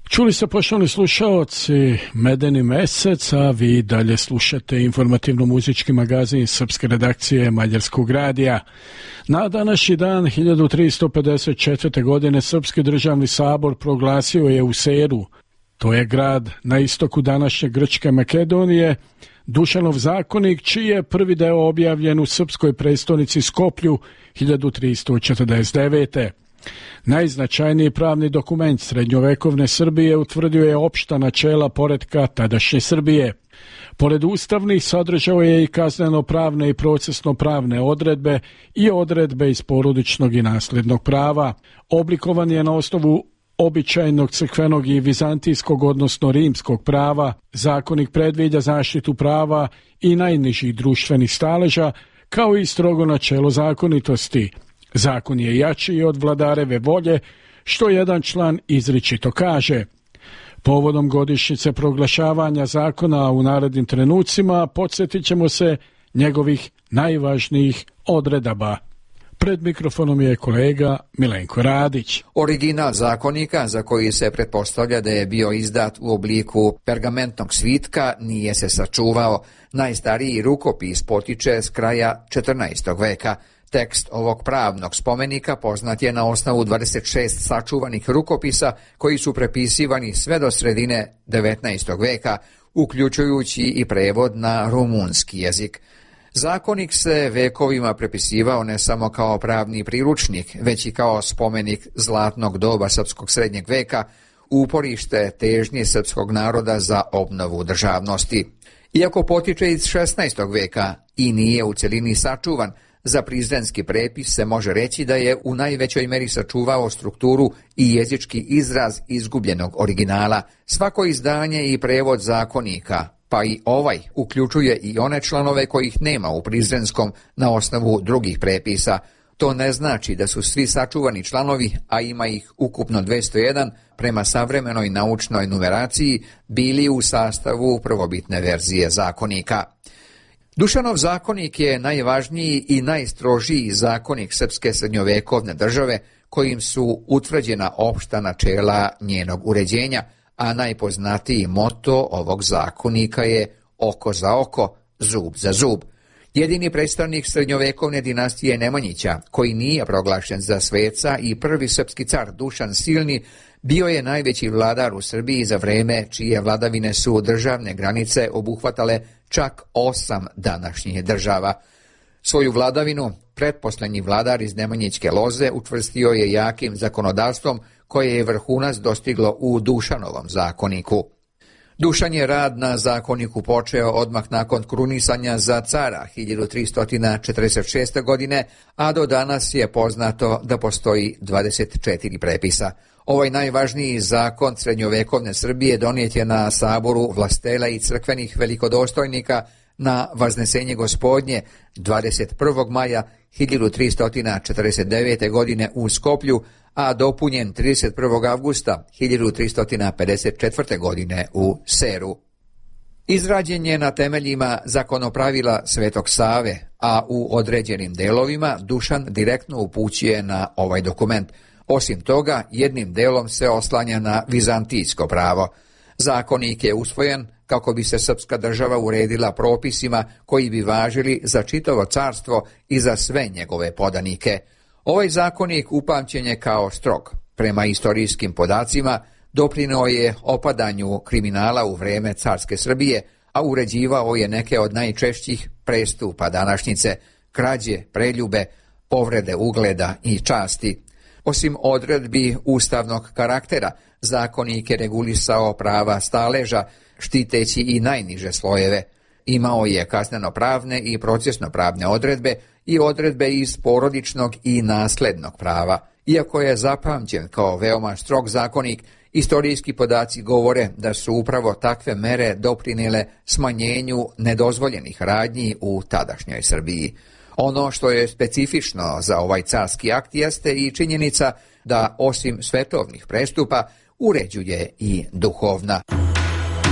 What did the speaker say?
Čuli ste, poštovani slušaoci, Medeni mesec, a vi dalje slušate informativno-muzički magazin srpske redakcije Mađarskog radija. Na današnji dan 1354. godine Srpski državni sabor proglasio je u Seru, to je grad na istoku današnje Grčke Makedonije, Dušanov zakonik, čiji je prvi deo objavljen u srpskoj prestonici Skoplju 1349. Najznačajniji pravni dokument srednjovekovne Srbije utvrdio je opšta načela poretka tadašnje Srbije. Pored ustavnih sadržao je i kazneno-pravne i procesno-pravne odredbe i odredbe iz porodičnog i naslednog prava. Oblikovan je na osnovu običajnog crkvenog i vizantijskog, odnosno rimskog prava. Zakonik predviđa zaštitu prava i najnižih društvenih staleža, kao i strogo načelo zakonitosti. Zakon je jači od vladareve volje, što jedan član izričito kaže. Povodom godišnjice proglašavanja zakona u narednim trenucima podsjetit ćemo se njegovih najvažnijih odredaba. Pred mikrofonom je kolega Milenko Radić. Original zakonika, za koji se pretpostavlja da je bio izdat u obliku pergamentnog svitka, nije se sačuvao. Najstariji rukopis potiče s kraja 14. veka. Tekst ovog pravnog spomenika poznat je na osnovu 26 sačuvanih rukopisa koji su prepisivani sve do sredine 19. veka, uključujući i prevod na rumunski jezik. Zakonik se vekovima prepisivao ne samo kao pravni priručnik, već i kao spomenik zlatnog doba srpskog srednjeg veka, uporište težnje srpskog naroda za obnovu državnosti. Iako potiče iz 16. veka i nije u celini sačuvan, za prizrenski prepis se može reći da je u najvećoj meri sačuvao strukturu i jezički izraz izgubljenog originala. Svako izdanje i prevod zakonika, pa i ovaj, uključuje i one članove kojih nema u prizrenskom na osnovu drugih prepisa. To ne znači da su svi sačuvani članovi, a ima ih ukupno 201, prema savremenoj naučnoj numeraciji, bili u sastavu prvobitne verzije zakonika. Dušanov zakonik je najvažniji i najstrožiji zakonik srpske srednjovekovne države, kojim su utvrđena opšta načela njenog uređenja, a najpoznatiji moto ovog zakonika je oko za oko, zub za zub. Jedini predstavnik srednjovekovne dinastije Nemanjića, koji nije proglašen za sveca, i prvi srpski car Dušan Silni, bio je najveći vladar u Srbiji za vreme čije vladavine su državne granice obuhvatale čak 8 današnjih država. Svoju vladavinu pretposlednji vladar iz Nemanjićke loze učvrstio je jakim zakonodavstvom koje je vrhunac dostiglo u Dušanovom zakoniku. Dušan je rad na zakoniku počeo odmah nakon krunisanja za cara 1346. godine, a do danas je poznato da postoji 24 prepisa. Ovaj najvažniji zakon srednjovekovne Srbije donijet je na saboru vlastela i crkvenih velikodostojnika na Vaznesenje Gospodnje 21. maja 1349. godine u Skoplju, a dopunjen 31. avgusta 1354. godine u Seru. Izrađen je na temeljima zakonopravila Svetog Save, a u određenim delovima Dušan direktno upućuje na ovaj dokument. Osim toga, jednim delom se oslanja na vizantijsko pravo. Zakonik je usvojen kako bi se srpska država uredila propisima koji bi važili za čitavo carstvo i za sve njegove podanike. Ovaj zakonik upamćen je kao strog. Prema istorijskim podacima, doprineo je opadanju kriminala u vreme carske Srbije, a uređivao je neke od najčešćih prestupa današnjice, krađe, preljube, povrede ugleda i časti. Osim odredbi ustavnog karaktera, zakonik je regulisao prava staleža, štiteći i najniže slojeve. Imao je kazneno-pravne i procesno-pravne odredbe i odredbe iz porodičnog i naslednog prava. Iako je zapamćen kao veoma strog zakonik, istorijski podaci govore da su upravo takve mere doprinele smanjenju nedozvoljenih radnji u tadašnjoj Srbiji. Ono što je specifično za ovaj carski akt jeste i činjenica da osim svetovnih prestupa uređuje i duhovna.